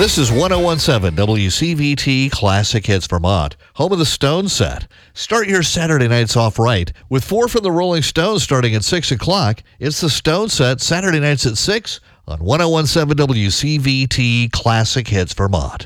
This is 1017 WCVT Classic Hits Vermont, home of the Stone Set. Start your Saturday nights off right with 4 from the Rolling Stones starting at 6 o'clock. It's the Stone Set, Saturday nights at 6 on 1017 WCVT Classic Hits Vermont.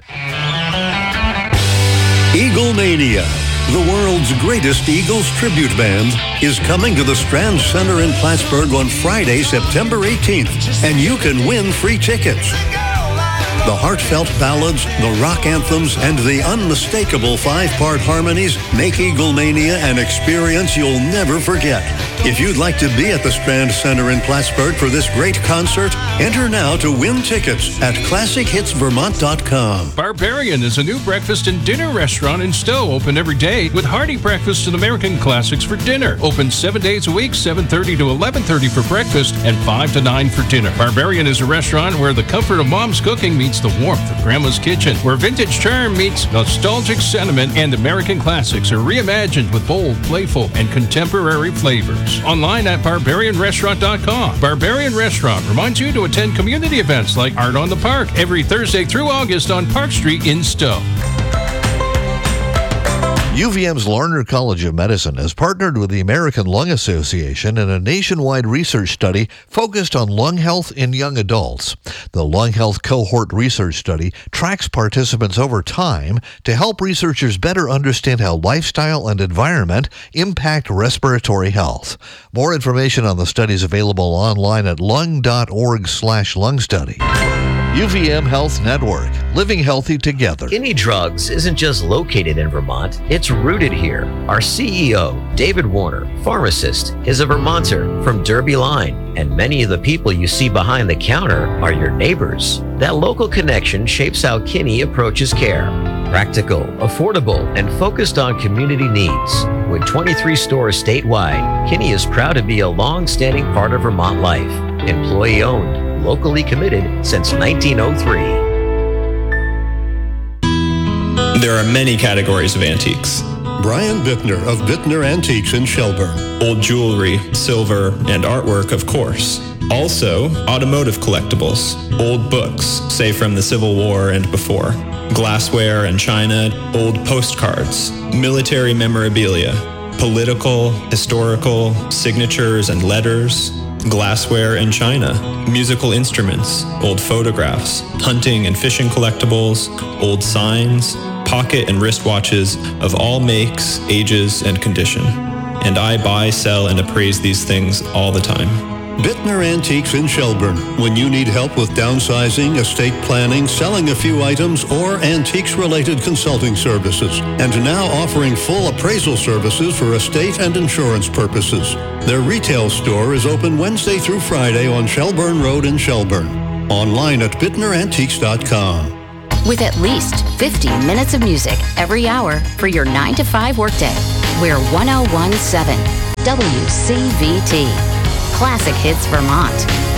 Eaglemania, the world's greatest Eagles tribute band, is coming to the Strand Center in Plattsburgh on Friday, September 18th, and you can win free tickets. The heartfelt ballads, the rock anthems, and the unmistakable 5-part harmonies make Eaglemania an experience you'll never forget. If you'd like to be at the Strand Center in Plattsburgh for this great concert, enter now to win tickets at ClassicHitsVermont.com. Barbarian is a new breakfast and dinner restaurant in Stowe, open every day with hearty breakfast and American classics for dinner. Open 7 days a week, 7:30 to 11:30 for breakfast and 5 to 9 for dinner. Barbarian is a restaurant where the comfort of mom's cooking meets the warmth of grandma's kitchen, where vintage charm meets nostalgic sentiment, and American classics are reimagined with bold, playful, and contemporary flavors. Online at barbarianrestaurant.com. Barbarian Restaurant reminds you to attend community events like Art on the Park every Thursday through August on Park Street in Stowe. UVM's Larner College of Medicine has partnered with the American Lung Association in a nationwide research study focused on lung health in young adults. The Lung Health Cohort Research Study tracks participants over time to help researchers better understand how lifestyle and environment impact respiratory health. More information on the study is available online at lung.org/lung study. UVM Health Network, living healthy together. Kinney Drugs isn't just located in Vermont, it's rooted here. Our CEO, David Warner, pharmacist, is a Vermonter from Derby Line, and many of the people you see behind the counter are your neighbors. That local connection shapes how Kinney approaches care. Practical, affordable, and focused on community needs. With 23 stores statewide, Kinney is proud to be a long-standing part of Vermont life. Employee-owned, locally committed since 1903. There are many categories of antiques. Brian Bittner of Bittner Antiques in Shelburne. Old jewelry, silver, and artwork, of course. Also, automotive collectibles, old books, say from the Civil War and before. Glassware and china, old postcards, military memorabilia, political, historical, signatures and letters, glassware and china, musical instruments, old photographs, hunting and fishing collectibles, old signs, pocket and wristwatches of all makes, ages, and condition. And I buy, sell, and appraise these things all the time. Bittner Antiques in Shelburne. When you need help with downsizing, estate planning, selling a few items, or antiques-related consulting services. And now offering full appraisal services for estate and insurance purposes. Their retail store is open Wednesday through Friday on Shelburne Road in Shelburne. Online at bittnerantiques.com. With at least 50 minutes of music every hour for your 9 to 5 workday. We're 1017 WCVT. Classic Hits Vermont.